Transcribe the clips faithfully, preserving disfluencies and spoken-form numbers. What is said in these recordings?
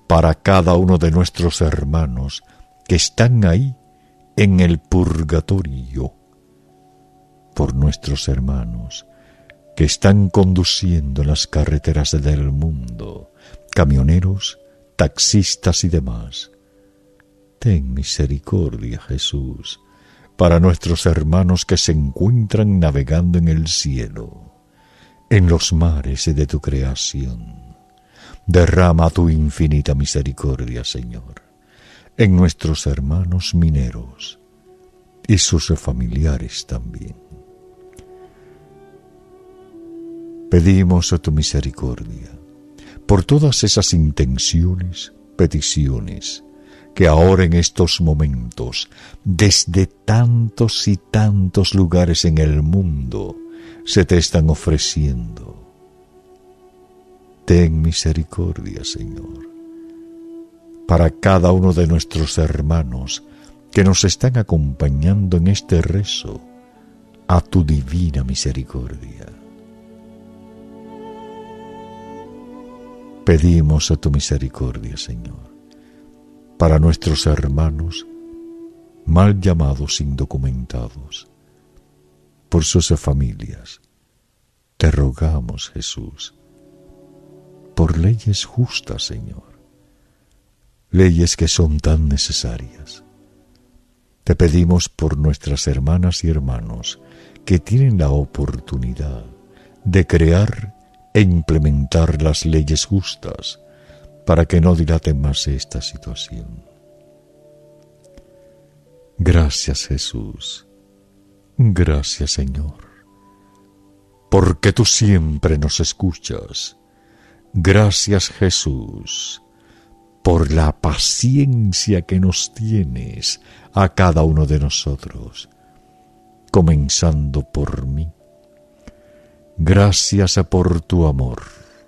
para cada uno de nuestros hermanos que están ahí en el purgatorio, por nuestros hermanos que están conduciendo las carreteras del mundo, camioneros, taxistas y demás. Ten misericordia, Jesús, para nuestros hermanos que se encuentran navegando en el cielo, en los mares de tu creación. Derrama tu infinita misericordia, Señor, en nuestros hermanos mineros y sus familiares también. Pedimos a tu misericordia por todas esas intenciones, peticiones, que ahora en estos momentos, desde tantos y tantos lugares en el mundo, se te están ofreciendo. Ten misericordia, Señor, para cada uno de nuestros hermanos que nos están acompañando en este rezo a tu divina misericordia. Pedimos a tu misericordia, Señor, para nuestros hermanos mal llamados indocumentados, por sus familias. Te rogamos, Jesús, por leyes justas, Señor, leyes que son tan necesarias. Te pedimos por nuestras hermanas y hermanos que tienen la oportunidad de crear e implementar las leyes justas para que no dilaten más esta situación. Gracias, Jesús. Gracias, Señor, porque tú siempre nos escuchas. Gracias, Jesús, por la paciencia que nos tienes a cada uno de nosotros, comenzando por mí. Gracias por tu amor.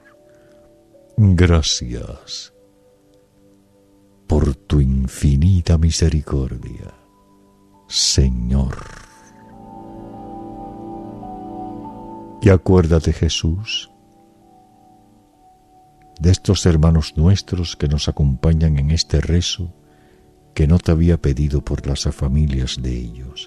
Gracias por tu infinita misericordia, Señor. Y acuérdate, Jesús, de estos hermanos nuestros que nos acompañan en este rezo que no te había pedido por las familias de ellos.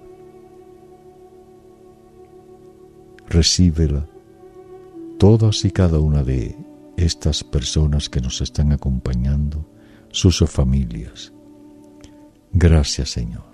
Recíbela todas y cada una de estas personas que nos están acompañando, sus familias. Gracias, Señor.